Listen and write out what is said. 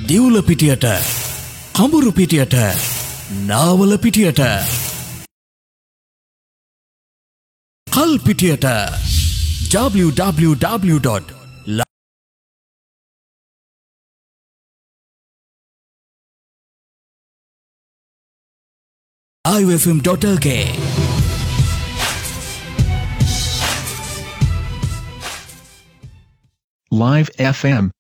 දිවුල පිටියට, කඹුරු පිටියට, නාවල පිටියට, කල් පිටියට www.live.fm.lk Live FM